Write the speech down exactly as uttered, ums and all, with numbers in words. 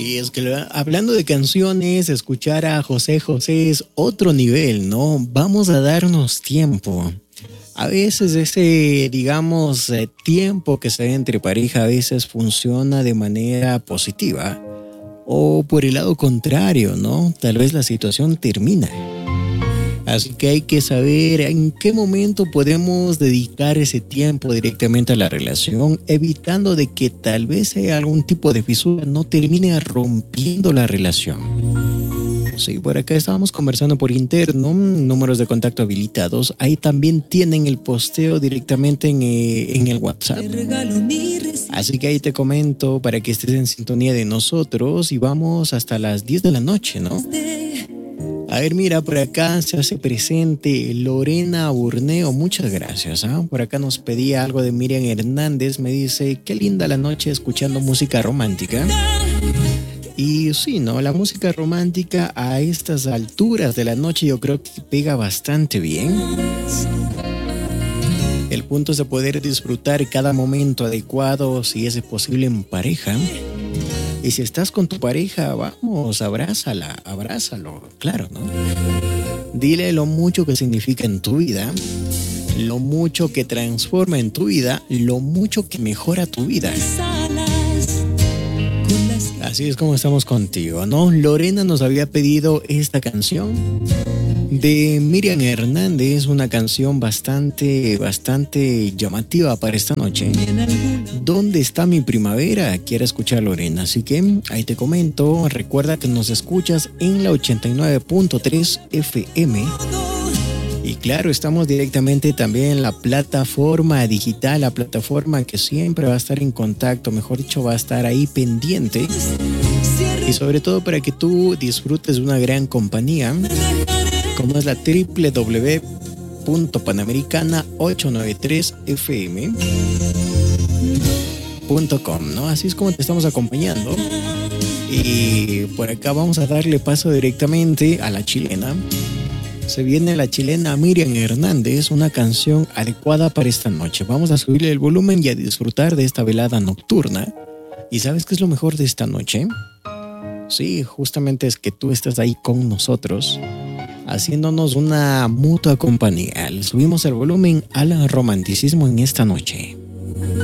Y es que hablando de canciones, escuchar a José José es otro nivel, ¿no? Vamos a darnos tiempo. A veces ese, digamos, eh, tiempo que se da entre pareja a veces funciona de manera positiva. O por el lado contrario, ¿no? Tal vez la situación termina. Así que hay que saber en qué momento podemos dedicar ese tiempo directamente a la relación, evitando de que tal vez haya algún tipo de fisura no termine rompiendo la relación. Sí, por acá estábamos conversando por interno, números de contacto habilitados. Ahí también tienen el posteo directamente en, eh, en el WhatsApp. Así que ahí te comento para que estés en sintonía de nosotros y vamos hasta las diez de la noche, ¿no? A ver, mira, por acá se hace presente Lorena Burneo, muchas gracias. ¿eh? Por acá nos pedía algo de Miriam Hernández, me dice, qué linda la noche escuchando música romántica. Y sí, ¿no? La música romántica a estas alturas de la noche yo creo que pega bastante bien. El punto es de poder disfrutar cada momento adecuado, si es posible en pareja. Y si estás con tu pareja, vamos, abrázala, abrázalo, claro, ¿no? Dile lo mucho que significa en tu vida, lo mucho que transforma en tu vida, lo mucho que mejora tu vida. Así es como estamos contigo, ¿no? Lorena nos había pedido esta canción de Miriam Hernández, una canción bastante, bastante llamativa para esta noche. ¿Dónde está mi primavera? Quiero escuchar, Lorena. Así que ahí te comento. Recuerda que nos escuchas en la ochenta y nueve punto tres F M. Y claro, estamos directamente también en la plataforma digital, la plataforma que siempre va a estar en contacto, mejor dicho, va a estar ahí pendiente. Y sobre todo para que tú disfrutes de una gran compañía, como es la doble u doble u doble u punto panamericana ochocientos noventa y tres F M punto com, ¿no? Así es como te estamos acompañando. Y por acá vamos a darle paso directamente a la chilena. Se viene la chilena Miriam Hernández, una canción adecuada para esta noche. Vamos a subirle el volumen y a disfrutar de esta velada nocturna. ¿Y sabes qué es lo mejor de esta noche? Sí, justamente es que tú estás ahí con nosotros, haciéndonos una mutua compañía. Le subimos el volumen al romanticismo en esta noche.